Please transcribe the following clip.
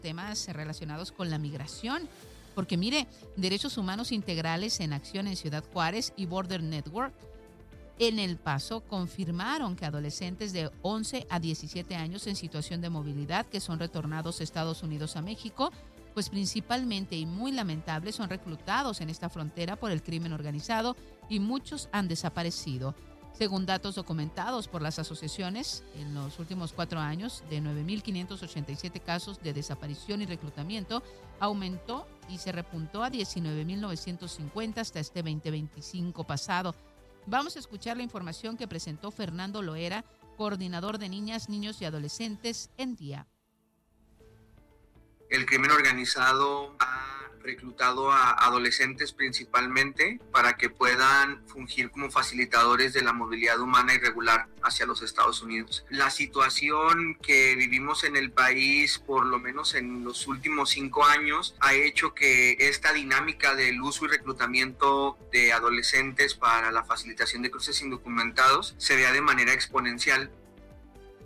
temas relacionados con la migración. Porque mire, Derechos Humanos Integrales en Acción en Ciudad Juárez y Border Network en El Paso confirmaron que adolescentes de 11 a 17 años en situación de movilidad que son retornados a Estados Unidos a México, pues principalmente y muy lamentable son reclutados en esta frontera por el crimen organizado y muchos han desaparecido. Según datos documentados por las asociaciones, en los últimos 4 años, de 9.587 casos de desaparición y reclutamiento, aumentó y se repuntó a 19.950 hasta este 2025 pasado. Vamos a escuchar la información que presentó Fernando Loera, coordinador de niñas, niños y adolescentes en DIA. El crimen organizado ha reclutado a adolescentes principalmente para que puedan fungir como facilitadores de la movilidad humana irregular hacia los Estados Unidos. La situación que vivimos en el país, por lo menos en los últimos 5 años, ha hecho que esta dinámica del uso y reclutamiento de adolescentes para la facilitación de cruces indocumentados se vea de manera exponencial.